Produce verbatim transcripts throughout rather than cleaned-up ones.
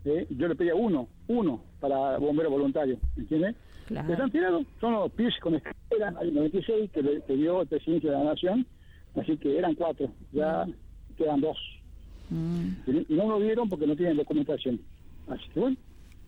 ¿eh? Yo le pedía uno, uno para bomberos voluntarios, ¿entiendes? Claro. Están tirados, son los P I S con escalera, hay noventa y seis que, le, que dio el presidente de la Nación, así que eran cuatro, ya mm. quedan dos. Mm. Y, y no lo vieron porque no tienen documentación. Así que bueno.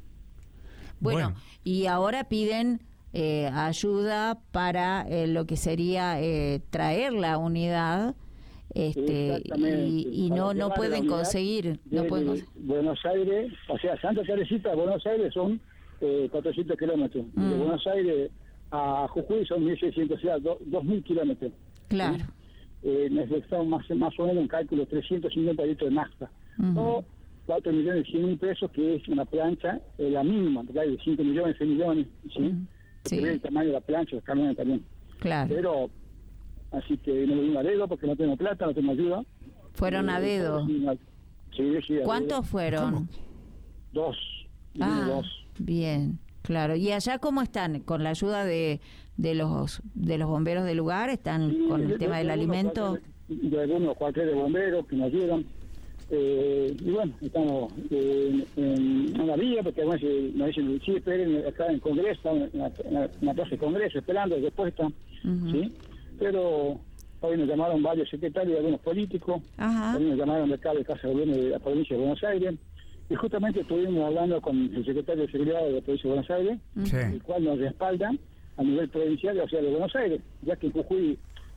Bueno, bueno. y ahora piden eh, ayuda para eh, lo que sería eh, traer la unidad. Este y, y no no pueden conseguir de, no pueden de conseguir. Buenos Aires, o sea, Santa Teresita a Buenos Aires son eh, cuatrocientos kilómetros, mm. de Buenos Aires a Jujuy son mil seiscientos, o sea, do, dos mil kilómetros. Claro. ¿Sí? Eh, necesitamos más, más o menos un cálculo trescientos cincuenta litros de nafta, mm. o cuatro millones cien mil pesos, que es una plancha, eh, la mínima, porque hay de cinco millones, seis millones, ¿sí? Mm. Sí. El tamaño de la plancha, los camiones también. Claro. Pero así que no me dimos a dedo porque no tengo plata, no tengo ayuda. ¿Fueron eh, a dedo? Sí, sí, a ¿Cuántos dedo. fueron? ¿Cómo? Dos. Ah, dos. Bien, claro. ¿Y allá cómo están? ¿Con la ayuda de de los de los bomberos del lugar? ¿Están sí, con el de, tema de, del de alimento? Cuartel, de algunos cuarteles de bomberos que nos ayudan. Eh, y bueno, estamos eh, en, en la vía, porque además eh, nos dicen, sí, esperen acá en Congreso, en la, en la, en la plaza de Congreso, esperando respuesta, uh-huh. ¿sí? Pero hoy nos llamaron varios secretarios y algunos políticos, uh-huh. también nos llamaron de acá de Casa de Gobierno de la provincia de Buenos Aires, y justamente estuvimos hablando con el secretario de Seguridad de la provincia de Buenos Aires, sí. el cual nos respalda a nivel provincial, o sea, de Buenos Aires, ya que Jujuy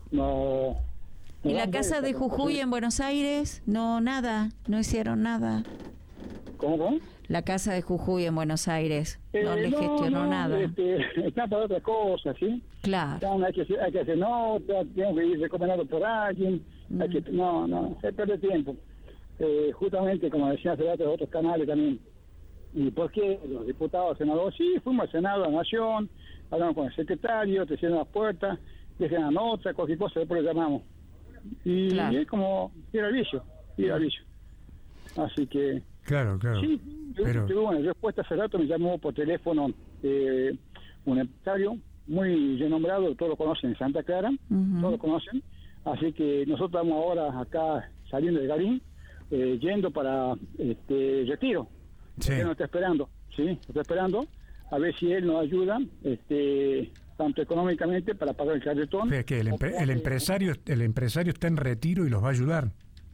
no... ¿Y la casa de Jujuy en Buenos Aires? No, nada, no hicieron nada. ¿Cómo, cómo? La casa de Jujuy en Buenos Aires, eh, no le no, gestionó no, nada. Este, está para otra cosa, ¿sí? Claro. Están, hay, que hacer, hay que hacer notas, tenemos que ir recomendando por alguien, mm. hay que, no, no, se pierde tiempo. Eh, justamente, como decía hace rato, de otros canales también. ¿Y por qué? Los diputados, senadores, sí, fuimos al Senado, a la Nación, hablamos con el secretario, te cierran las puertas, dejan la nota, cualquier cosa, después le llamamos. Y, claro. y es como ir al vicio, ir al vicio. Así que... Claro, claro. Sí, pero... yo, bueno, respuesta hace rato me llamó por teléfono eh, un empresario muy renombrado, todos lo conocen en Santa Clara, uh-huh. todos lo conocen. Así que nosotros estamos ahora acá saliendo de Garín, eh, yendo para este Retiro. Sí. Él nos está esperando, sí, nos está esperando a ver si él nos ayuda, este... tanto económicamente para pagar el carretón. Es que el, empre- el empresario el empresario está en retiro y los va a ayudar.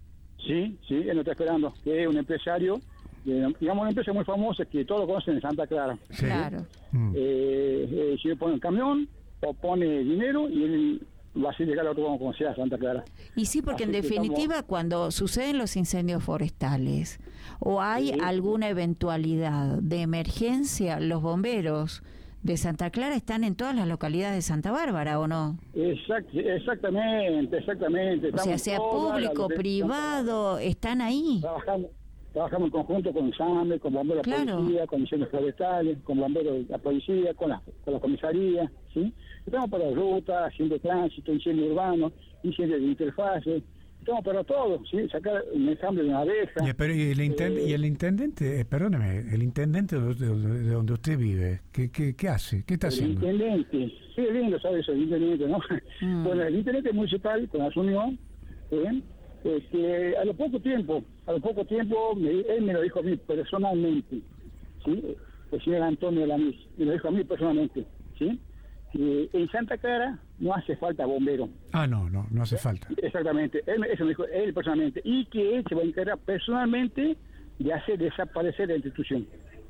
Sí, sí, él nos está esperando, que es un empresario, eh, digamos una empresa muy famosa que todos lo conocen en Santa Clara. Sí. Claro. Mm. Eh, eh, si le pone un camión o pone dinero y él va a hacer llegar a otro como sea Santa Clara. Y sí, porque Así en definitiva estamos... cuando suceden los incendios forestales o hay sí. alguna eventualidad de emergencia, los bomberos de Santa Clara están en todas las localidades de Santa Bárbara, ¿o no? Exact, exactamente, exactamente. O sea, sea público, privado, están ahí. Trabajamos, trabajamos en conjunto con SAME, con bomberos de la claro. policía, con misiones forestales, con bomberos de la policía, con la, con la comisaría, ¿sí? Estamos para ruta, haciendo tránsito, incendio urbano, incendio de interfase. Estamos para todo, ¿sí? Sacar un enjambre de una abeja. Y, pero, ¿y, el intendente, eh, y el intendente, eh, perdóneme, el intendente de, de, de donde usted vive, ¿qué, qué, qué hace? ¿Qué está el haciendo? El intendente, sí, es lindo, ¿sabes? El intendente, ¿no? Mm. Bueno, el intendente municipal, con la Unión, ¿eh? este, a lo poco tiempo, a lo poco tiempo, me, él me lo dijo a mí personalmente, ¿sí? El señor Antonio Lamis, me lo dijo a mí personalmente, ¿sí? Que en Santa Clara no hace falta bombero. Ah, no, no, no hace falta. Exactamente, él, eso me dijo él personalmente, y que él se va a encargar personalmente de hacer desaparecer la institución.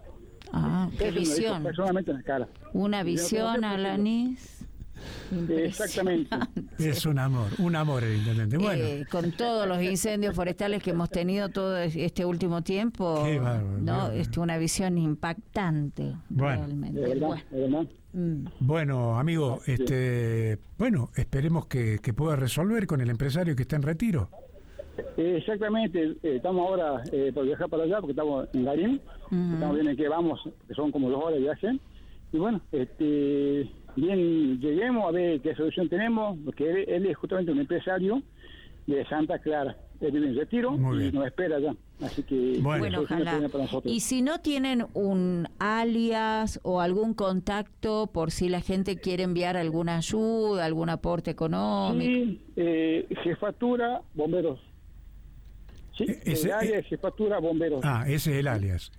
Ah, qué eso visión. Personalmente en la cara. Una visión, Alanis. Exactamente. Es un amor, un amor el intendente. Bueno, eh, con todos los incendios forestales que hemos tenido todo este último tiempo, qué bárbaro, no, bárbaro. Es una visión impactante, bueno, De realmente. verdad, bueno. de verdad. Mm. Bueno, amigo, este, bueno, esperemos que, que pueda resolver con el empresario que está en retiro. Eh, exactamente, eh, estamos ahora eh, por viajar para allá porque estamos en Garín, uh-huh. estamos bien en que vamos, que son como dos horas de viaje, y bueno, este, bien lleguemos a ver qué solución tenemos, porque él, él es justamente un empresario de Santa Clara, él vive en retiro y nos espera allá, así que bueno, bueno ojalá. Y si no tienen un alias o algún contacto por si la gente quiere enviar alguna ayuda, algún aporte económico. Sí, eh, jefatura bomberos. Sí, ese, el alias, jefatura bomberos. Ah, ese es el alias.